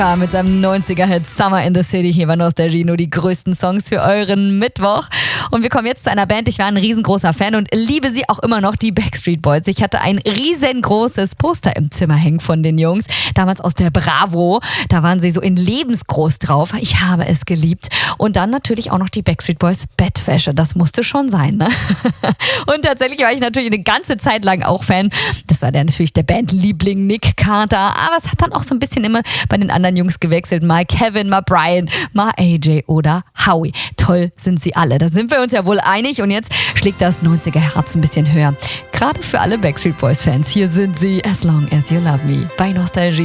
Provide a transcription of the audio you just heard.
Mit seinem 90er-Hit Summer in the City. Hier bei Nostalgie nur die größten Songs für euren Mittwoch. Und wir kommen jetzt zu einer Band, ich war ein riesengroßer Fan und liebe sie auch immer noch, die Backstreet Boys. Ich hatte ein riesengroßes Poster im Zimmer hängen von den Jungs, damals aus der Bravo. Da waren sie so in lebensgroß drauf. Ich habe es geliebt. Und dann natürlich auch noch die Backstreet Boys Bettwäsche. Das musste schon sein, ne? Und tatsächlich war ich natürlich eine ganze Zeit lang auch Fan. Das war dann natürlich der Bandliebling Nick Carter. Aber es hat dann auch so ein bisschen immer bei den anderen Jungs gewechselt. Mal Kevin, mal Brian, mal AJ oder Howie. Toll sind sie alle. Da sind wir uns ja wohl einig. Und jetzt schlägt das 90er-Herz ein bisschen höher. Gerade für alle Backstreet Boys-Fans. Hier sind sie, As Long As You Love Me, bei Nostalgie.